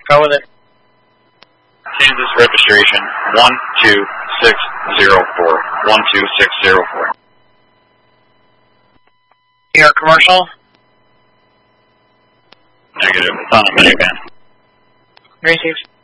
Go with it. Kansas registration 12604. 12604. Your commercial? Negative. It's on a minivan. Received.